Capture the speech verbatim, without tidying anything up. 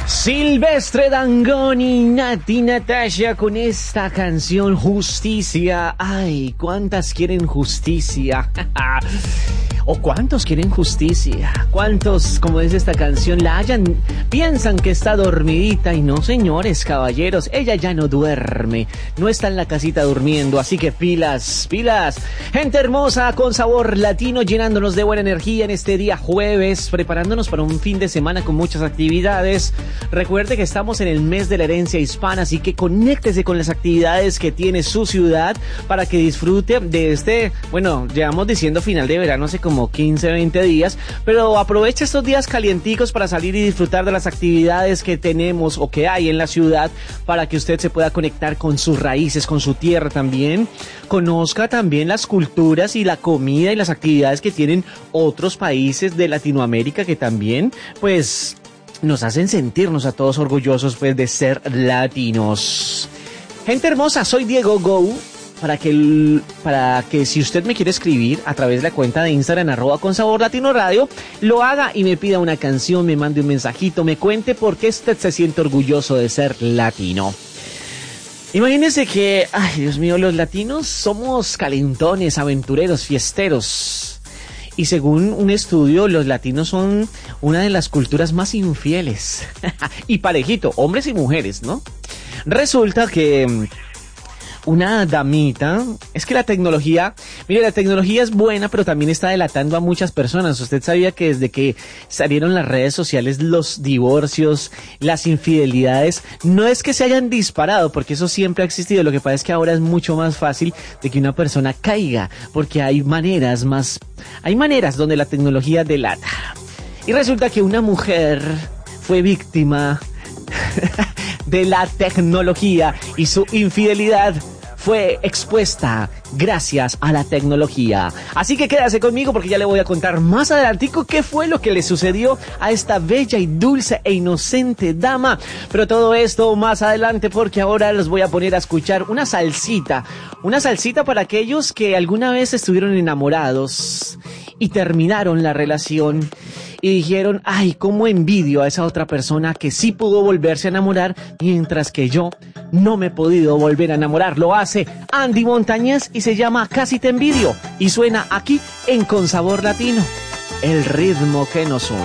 Silvestre Dangond, Nati Natasha con esta canción Justicia. Ay, ¿cuántas quieren justicia? ¿O cuántos quieren justicia? ¿Cuántos, como dice esta canción, la hallan, piensan que está dormidita? Y no, señores, caballeros, ella ya no duerme, no está en la casita durmiendo, así que pilas, pilas. Gente hermosa, con sabor latino, llenándonos de buena energía en este día jueves, preparándonos para un fin de semana con muchas actividades. Recuerde que estamos en el mes de la herencia hispana, así que conéctese con las actividades que tiene su ciudad para que disfrute de este, bueno, llevamos diciendo final de verano hace como quince, veinte días, pero aproveche estos días calienticos para salir y disfrutar de las actividades que tenemos o que hay en la ciudad para que usted se pueda conectar con sus raíces, con su tierra también. Conozca también las culturas y la comida y las actividades que tienen otros países de Latinoamérica que también, pues, nos hacen sentirnos a todos orgullosos, pues, de ser latinos. Gente hermosa, soy Diego Go. Para que, para que si usted me quiere escribir a través de la cuenta de Instagram, arroba con sabor latino radio, lo haga y me pida una canción, me mande un mensajito, me cuente por qué usted se siente orgulloso de ser latino. Imagínense que, ay Dios mío, los latinos somos calentones, aventureros, fiesteros. Y según un estudio, los latinos son una de las culturas más infieles. Y parejito, hombres y mujeres, ¿no? Resulta que una damita, es que la tecnología, mire, la tecnología es buena, pero también está delatando a muchas personas. Usted sabía que desde que salieron las redes sociales, los divorcios, las infidelidades, no es que se hayan disparado, porque eso siempre ha existido. Lo que pasa es que ahora es mucho más fácil de que una persona caiga, porque hay maneras más, hay maneras donde la tecnología delata. Y resulta que una mujer fue víctima de la tecnología y su infidelidad fue expuesta gracias a la tecnología. Así que quédase conmigo porque ya le voy a contar más adelantico qué fue lo que le sucedió a esta bella y dulce e inocente dama. Pero todo esto más adelante, porque ahora los voy a poner a escuchar una salsita. Una salsita para aquellos que alguna vez estuvieron enamorados y terminaron la relación y dijeron, ay, cómo envidio a esa otra persona que sí pudo volverse a enamorar, mientras que yo no me he podido volver a enamorar. Lo hace Andy Montañez y se llama Casi te envidio y suena aquí en Con Sabor Latino, el ritmo que nos une.